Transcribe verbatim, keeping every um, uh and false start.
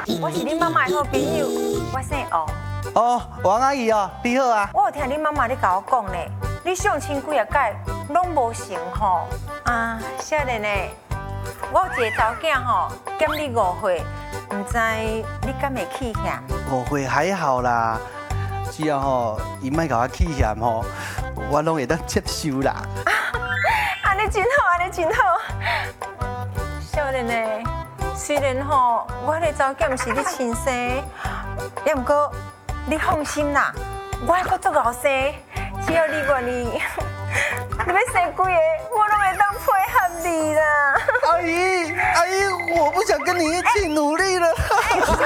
我是你妈妈的好朋友，我姓王。 哦，王阿姨哦，你好啊。 我有听你妈妈咧甲我讲咧，你相亲几啊届拢无成吼。啊，少年诶，我有一个查某囝吼，减你五岁，唔知你敢会气嫌？ 误会还好啦，只要吼伊莫甲我气嫌吼，我拢会当接受啦。 安尼真好，安尼真好。少年诶，虽然吼我咧查某囝唔是你亲生，也毋过你放心啦，我还阁足后生，只要你愿意，你要生几个，我拢会当配合你啦。 阿姨，阿姨，我不想跟你一起努力了。